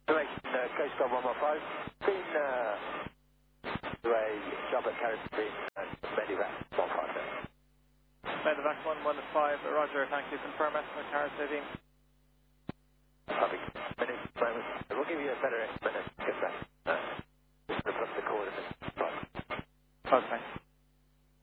Coast Guard 115. Been to a job at Caribbean, Medivac 157. Medivac 115, roger, thank you. Confirm estimate, Carib 13. Perfect. Moment. We'll give you a better estimate. Get that. Just the coordinates. Okay.